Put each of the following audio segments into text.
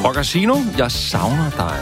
Og Casino, jeg savner dig.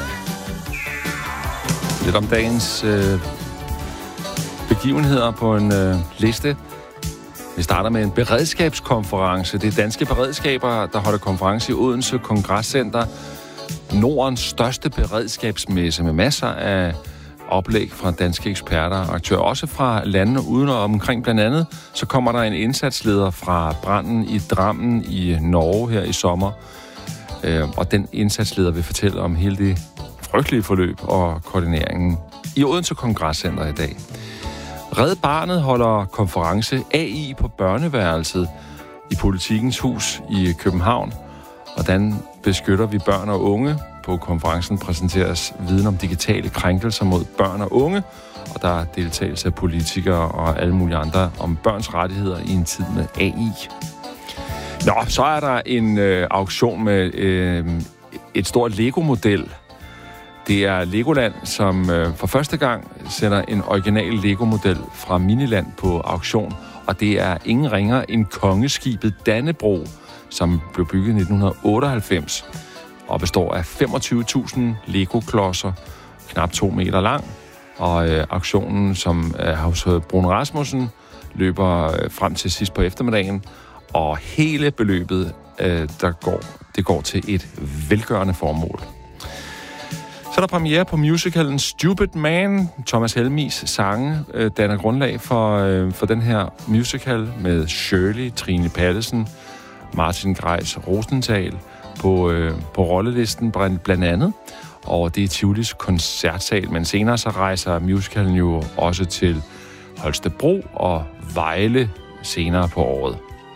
Lidt om dagens begivenheder på en liste. Vi starter med en beredskabskonference. Det er danske beredskaber, der holder konference i Odense Kongresscenter. Nordens største beredskabsmesse med masser af oplæg fra danske eksperter og aktører. Også fra landene uden og omkring blandt andet. Så kommer der en indsatsleder fra branden i Drammen i Norge her i sommer. Og den indsatsleder vil fortælle om hele det frygtelige forløb og koordineringen i Odense Kongresscenter i dag. Red Barnet holder konference AI på børneværelset i Politikens Hus i København. Hvordan beskytter vi børn og unge? På konferencen præsenteres viden om digitale krænkelser mod børn og unge, og der er deltagelse af politikere og alle mulige andre om børns rettigheder i en tid med AI. Nå, så er der en auktion med et stort Lego-model. Det er Legoland, som for første gang sender en original Lego-model fra Miniland på auktion, og det er ingen ringer end kongeskibet Dannebrog, som blev bygget i 1998 og består af 25.000 Lego-klodser, knap 2 meter lang. Og auktionen, som er hos Bruun Rasmussen, løber frem til sidst på eftermiddagen, og hele beløbet, det går til et velgørende formål. Så er der premiere på musicalen Stupid Man. Thomas Helmigs sange danner grundlag for den her musical med Shirley, Trine Pallesen, Martin Greis Rosenthal på rollelisten blandt andet. Og det er Tivolis koncertsal, men senere så rejser musicalen jo også til Holstebro og Vejle senere på året.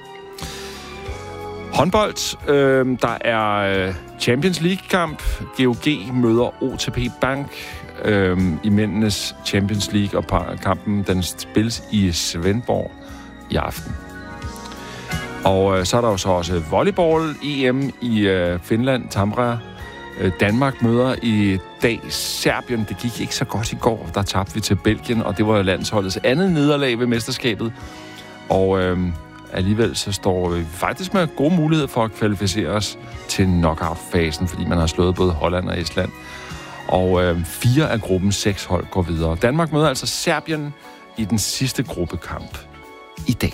Håndbold, der er Champions League-kamp. GOG møder OTP Bank i mændenes Champions League, og kampen den spilles i Svendborg i aften. Og så er der jo så også volleyball-EM i Finland, Tampere. Danmark møder i dag Serbien. Det gik ikke så godt i går. Der tabte vi til Belgien, og det var landsholdets andet nederlag ved mesterskabet. Og alligevel så står vi faktisk med gode muligheder for at kvalificere os til knockout-fasen, fordi man har slået både Holland og Estland. Og 4 af gruppens 6 hold går videre. Danmark møder altså Serbien i den sidste gruppekamp i dag.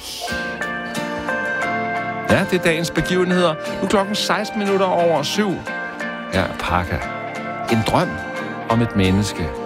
Ja, det er dagens begivenheder. Nu klokken 16 minutter over 7. Her er Parka. En drøm om et menneske.